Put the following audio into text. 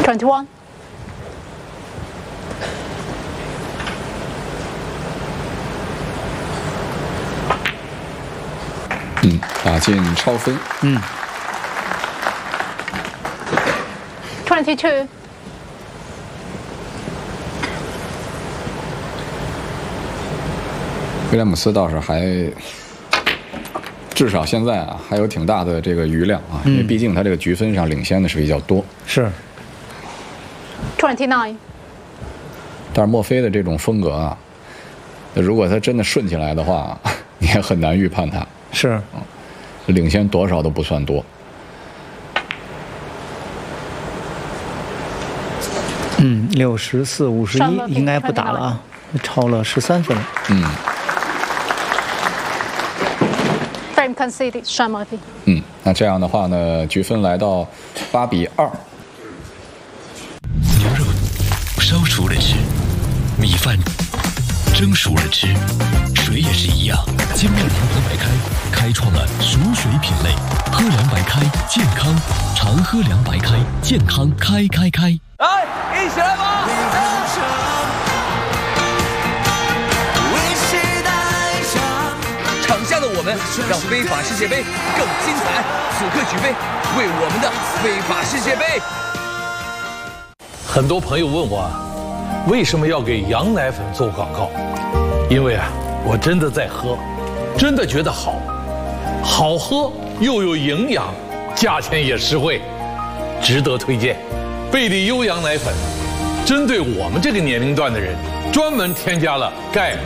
21. 打进超分。 22. 威廉姆斯倒是至少现在啊还有挺大的这个余量啊，因为毕竟他这个局分上领先的是比较多。 是。 29. 但是墨菲的这种风格啊，如果他真的顺起来的话，你也很难预判他。 是。 领先多少都不算多。 64-51应该不打了啊，超了13分。 Frame conceded. Sean Murphy. 那这样的话呢，局分来到8比2。 牛肉烧熟了吃，米饭蒸熟了吃，水也是一样。精酿联合白开开创了熟水品类，喝凉白开健康，常喝凉白开健康开。 来，一起来吧！场下的我们让非法世界杯更精彩，此刻举杯，为我们的非法世界杯。 很多朋友问我，为什么要给羊奶粉做广告？因为啊，我真的在喝，真的觉得好喝又有营养，价钱也实惠，值得推荐。贝利优羊奶粉，针对我们这个年龄段的人，专门添加了钙。